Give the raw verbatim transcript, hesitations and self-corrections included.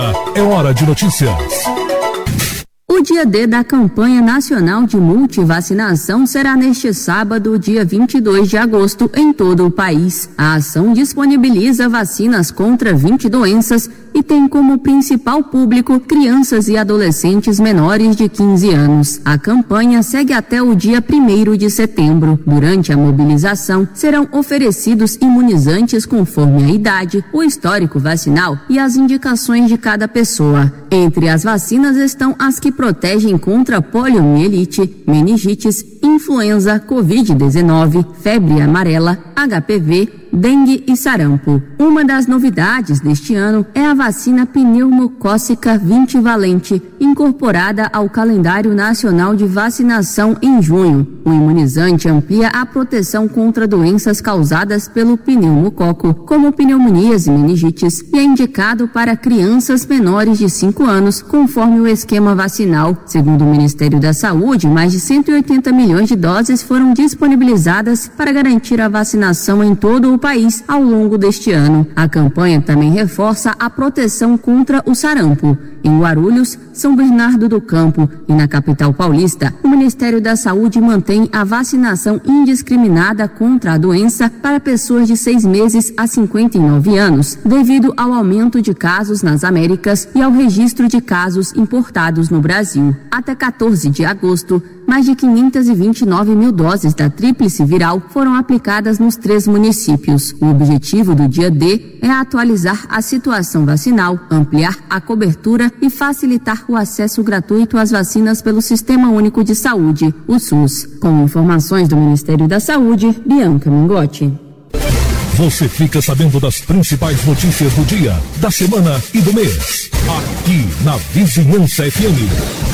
É hora de notícias. O dia D da campanha nacional de multivacinação será neste sábado, dia vinte e dois de agosto, em todo o país. A ação disponibiliza vacinas contra vinte doenças e tem como principal público crianças e adolescentes menores de quinze anos. A campanha segue até o dia primeiro de setembro. Durante a mobilização, serão oferecidos imunizantes conforme a idade, o histórico vacinal e as indicações de cada pessoa. Entre as vacinas estão as que protegem contra poliomielite, meningites, influenza, covid dezenove, febre amarela, H P V, dengue e sarampo. Uma das novidades deste ano é a vacina pneumocócica vinte valente, incorporada ao calendário nacional de vacinação em junho. O imunizante amplia a proteção contra doenças causadas pelo pneumococo, como pneumonias e meningites, e é indicado para crianças menores de cinco anos, conforme o esquema vacinal. Segundo o Ministério da Saúde, mais de cento e oitenta milhões de doses foram disponibilizadas para garantir a vacinação em todo o país ao longo deste ano. A campanha também reforça a proteção contra o sarampo. Em Guarulhos, São Bernardo do Campo e na capital paulista, o Ministério da Saúde mantém a vacinação indiscriminada contra a doença para pessoas de seis meses a cinquenta e nove anos, devido ao aumento de casos nas Américas e ao registro de casos importados no Brasil. Até quatorze de agosto, mais de quinhentas e vinte e nove mil doses da tríplice viral foram aplicadas nos três municípios. O objetivo do dia D é atualizar a situação vacinal, ampliar a cobertura e facilitar o acesso gratuito às vacinas pelo Sistema Único de Saúde, o SUS. Com informações do Ministério da Saúde, Bianca Mingotti. Você fica sabendo das principais notícias do dia, da semana e do mês. Aqui na Vizinhança F M.